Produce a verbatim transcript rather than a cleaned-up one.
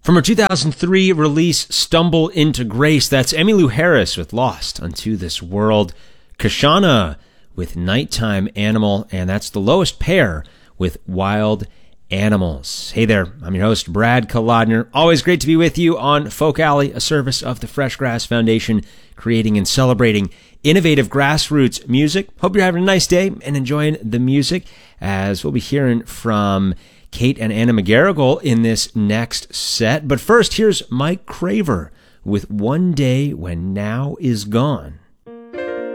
From her two thousand three release, Stumble into Grace, that's Emmylou Harris with Lost Unto This World. Kashana with Nighttime Animal, and that's The Lowest Pair with Wild Animals. Hey there, I'm your host, Brad Kolodner. Always great to be with you on Folk Alley, a service of the Fresh Grass Foundation, creating and celebrating innovative grassroots music. Hope you're having a nice day and enjoying the music, as we'll be hearing from Kate and Anna McGarrigle in this next set. But first, here's Mike Craver with One Day When Now Is Gone.